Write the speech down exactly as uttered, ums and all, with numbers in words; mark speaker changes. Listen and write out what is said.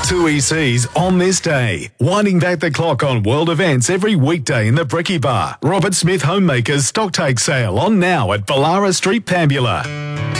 Speaker 1: Two E Cs on this day. Winding back the clock on world events every weekday in the Bricky Bar. Robert Smith Homemakers Stocktake Sale on now at Ballara Street, Pambula.